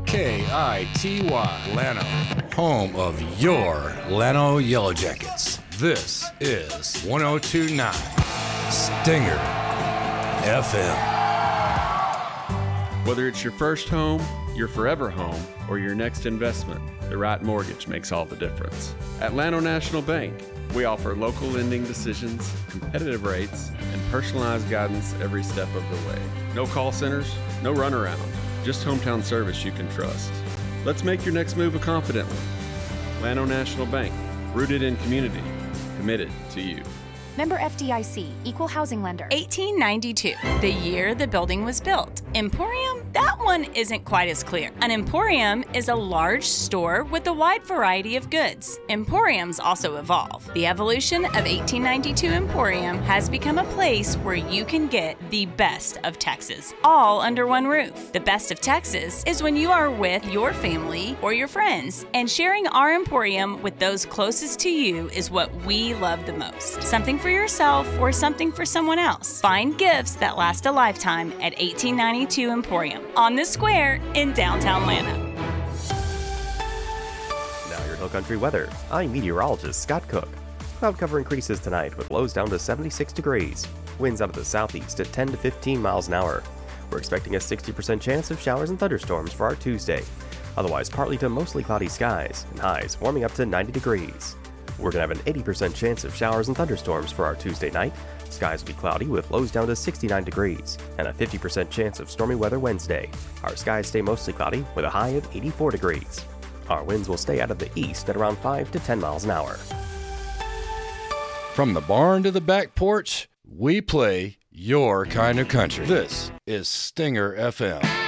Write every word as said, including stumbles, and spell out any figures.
K I T Y, Llano, home of your Llano Yellow Jackets. This is one oh two point nine Stinger F M. Whether it's your first home, your forever home, or your next investment, the right mortgage makes all the difference. At Llano National Bank, we offer local lending decisions, competitive rates, and personalized guidance every step of the way. No call centers, no runaround, just hometown service you can trust. Let's make your next move a confident one. Llano National Bank, rooted in community, committed to you. Member F D I C, Equal Housing Lender. eighteen ninety-two, the year the building was built. Emporium? That one isn't quite as clear. An emporium is a large store with a wide variety of goods. Emporiums also evolve. The evolution of eighteen ninety-two Emporium has become a place where you can get the best of Texas, all under one roof. The best of Texas is when you are with your family or your friends, and sharing our Emporium with those closest to you is what we love the most. Something for yourself or something for someone else. Find gifts that last a lifetime at eighteen ninety-two Emporium on the square in downtown Llano. Now your Hill Country weather. I'm meteorologist Scott Cook. Cloud cover increases tonight with lows down to seventy-six degrees. Winds out of the southeast at ten to fifteen miles an hour. We're expecting a sixty percent chance of showers and thunderstorms for our Tuesday. Otherwise partly to mostly cloudy skies and highs warming up to ninety degrees. We're going to have an eighty percent chance of showers and thunderstorms for our Tuesday night. Skies will be cloudy with lows down to sixty-nine degrees, and a fifty percent chance of stormy weather Wednesday. Our skies stay mostly cloudy with a high of eighty-four degrees. Our winds will stay out of the east at around five to ten miles an hour. From the barn to the back porch, we play your kind of country. This is Stinger F M.